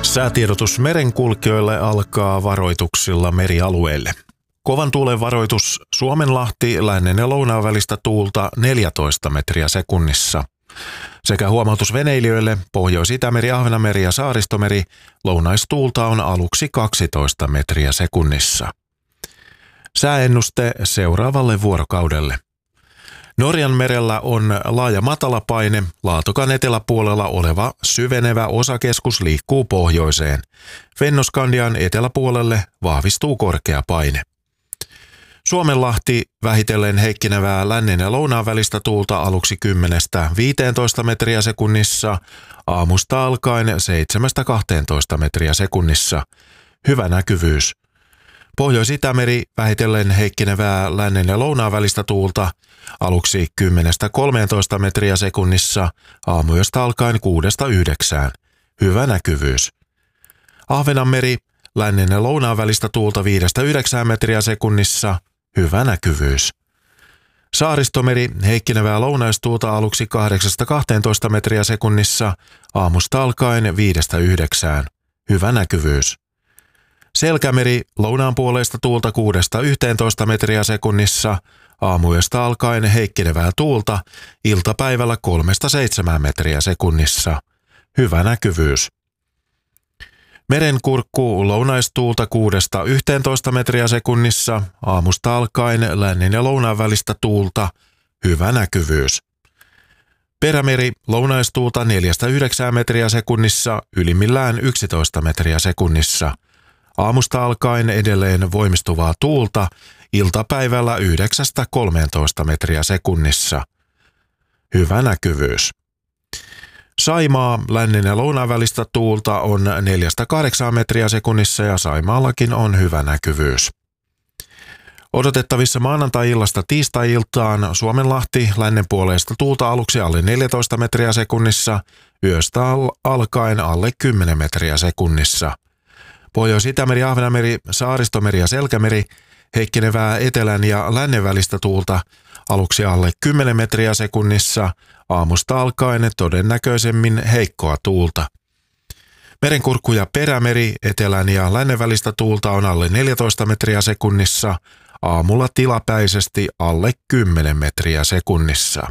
Säätiedotus merenkulkijoille alkaa varoituksilla merialueille. Kovan tuulen varoitus Suomenlahti, lännen ja lounaan välistä tuulta 14 metriä sekunnissa. Sekä huomautus veneilijöille Pohjois-Itämeri, Ahvenanmeri ja Saaristomeri, lounaistuulta on aluksi 12 metriä sekunnissa. Sääennuste seuraavalle vuorokaudelle. Norjan merellä on laaja matalapaine, Laatokan eteläpuolella oleva syvenevä osakeskus liikkuu pohjoiseen. Fennoskandian eteläpuolelle vahvistuu korkea paine. Suomenlahti vähitellen heikkenevää lännen ja lounaan välistä tuulta aluksi 10–15 metriä sekunnissa, aamusta alkaen 7–12 metriä sekunnissa. Hyvä näkyvyys. Pohjois-Itämeri vähitellen heikkenevää lännen ja lounaan välistä tuulta aluksi 10–13 metriä sekunnissa, aamuyöstä alkaen 6–9. Hyvä näkyvyys. Ahvenanmeri lännen ja lounaan välistä tuulta 5–9 metriä sekunnissa. Hyvä näkyvyys. Saaristomeri heikkenevää lounaistuulta aluksi 8–12 metriä sekunnissa, aamusta alkaen 5–9. Hyvä näkyvyys. Selkämeri lounaan puoleista tuulta 6–11 metriä sekunnissa, aamuyöstä alkaen heikkenevää tuulta, iltapäivällä 3–7 metriä sekunnissa. Hyvä näkyvyys. Merenkurkku lounaistuulta 6–11 metriä sekunnissa, aamusta alkaen lännen ja lounaan välistä tuulta. Hyvä näkyvyys. Perämeri lounaistuulta 4–9 metriä sekunnissa, ylimmillään 11 metriä sekunnissa. Aamusta alkaen edelleen voimistuvaa tuulta, iltapäivällä 9–13 metriä sekunnissa. Hyvä näkyvyys. Saimaa lännen ja lounaan välistä tuulta on 4–8 metriä sekunnissa ja Saimaallakin on hyvä näkyvyys. Odotettavissa maanantai-illasta tiistai-iltaan Suomenlahti lännen puoleista tuulta aluksi alle 14 metriä sekunnissa, yöstä alkaen alle 10 metriä sekunnissa. Pohjois-Itämeri, Ahvenanmeri, Saaristomeri ja Selkämeri heikkenevää etelän ja lännen välistä tuulta aluksi alle 10 metriä sekunnissa, aamusta alkaen todennäköisemmin heikkoa tuulta. Merenkurkku ja Perämeri etelän ja lännen välistä tuulta on alle 14 metriä sekunnissa, aamulla tilapäisesti alle 10 metriä sekunnissa.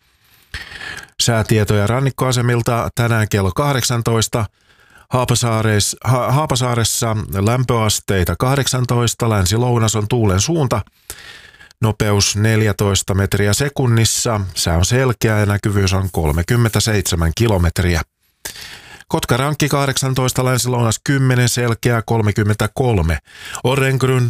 Säätietoja rannikkoasemilta tänään kello 18. Haapasaaressa lämpöasteita 18, länsi-lounas on tuulen suunta, nopeus 14 metriä sekunnissa, sää on selkeä ja näkyvyys on 37 kilometriä. Kotkarankki 18, länsi-lounas 10, selkeä 33. Orrengrund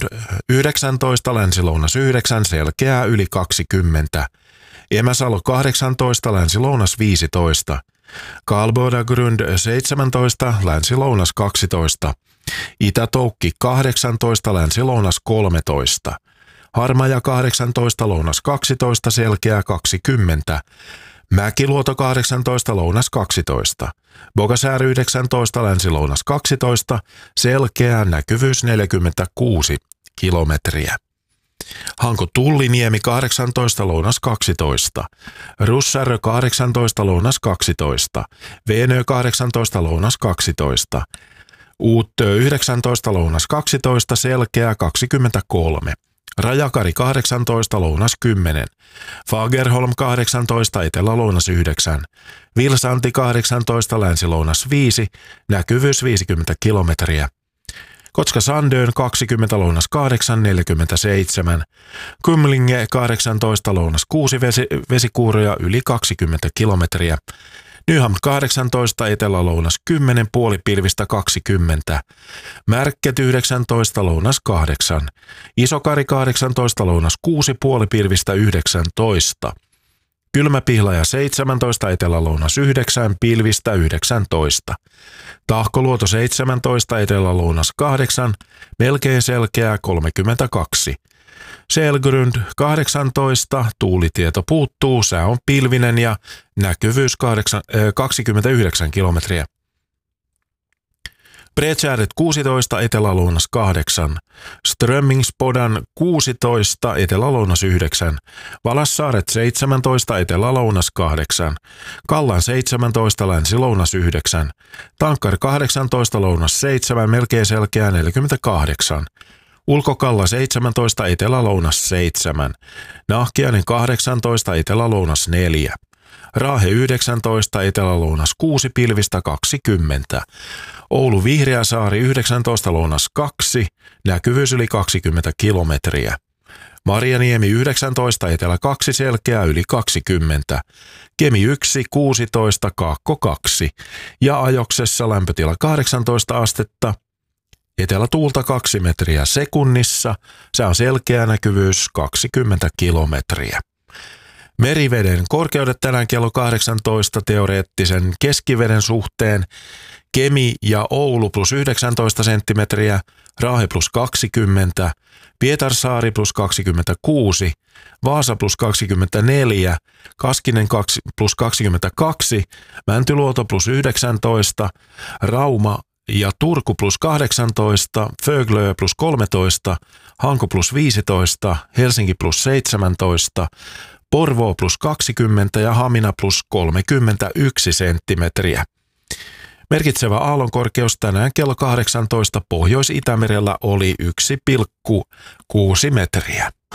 19, länsi-lounas 9, selkeää yli 20. Emäsalo 18, länsi-lounas 15. Karlbodagrund 17, länsi-lounas 12. Itä-Toukki 18, länsi-lounas 13. Harmaja 18, lounas 12, selkeää 20. Mäkiluoto 18, lounas 12. Bogasär 19, länsi-lounas 12, selkeää näkyvyys 46 kilometriä. Hanko-Tulliniemi 18, lounas 12. Russärö 18, lounas 12. Veenö 18, lounas 12. Uuttö 19, lounas 12, selkeää 23. Rajakari 18, lounas 10. Fagerholm 18, etelä-lounas 9. Vilsanti 18, länsi-lounas 5, näkyvyys 50 kilometriä. Kotka-Sandön 20, lounas 8, 47. Kumlinge 18, lounas 6, vesikuuroja yli 20 kilometriä. Nyham 18, etelä-lounas 10, puolipilvistä 20. Märket 19, lounas 8. Isokari 18, lounas 6, puolipilvistä 19. Kylmäpihlaja 17, etelä-lounas 9, pilvistä 19. Tahkoluoto 17, etelä-lounas 8, melkein selkeää 32. Selgrund 18, tuulitieto puuttuu, sää on pilvinen ja näkyvyys 29 kilometriä. Bredskäret 16, etelä-lounas 8. Strömmingsbodan 16, etelä-lounas 9. Valassaaret 17, etelä-lounas 8. Kallan 17, länsi-lounas 9. Tankkar 18, lounas 7, melkein selkeä 48. Ulkokalla 17, etelä-lounas 7. Nahkiainen 18, etelä-lounas 4. Raahe 19, etelä-lounas 6, pilvistä 20. Oulu Vihreäsaari 19, lounas 2, näkyvyys yli 20 kilometriä. Marjaniemi 19, etelä 2, selkeä yli 20. Kemi 1, 16, Kaakko 2. Ja Ajoksessa lämpötila 18 astetta. Etelätuulta 2 metriä sekunnissa, se on selkeä näkyvyys 20 kilometriä. Meriveden korkeudet tänään kello 18 teoreettisen keskiveden suhteen. Kemi ja Oulu plus 19 senttimetriä, Raahe plus 20, Pietarsaari plus 26, Vaasa plus 24, Kaskinen plus 22, Mäntyluoto plus 19, Rauma ja Turku plus 18, Föglö plus 13, Hanko plus 15, Helsinki plus 17, Porvoo plus 20 ja Hamina plus 31 senttimetriä. Merkitsevä aallonkorkeus tänään kello 18 Pohjois-Itämerellä oli 1,6 metriä.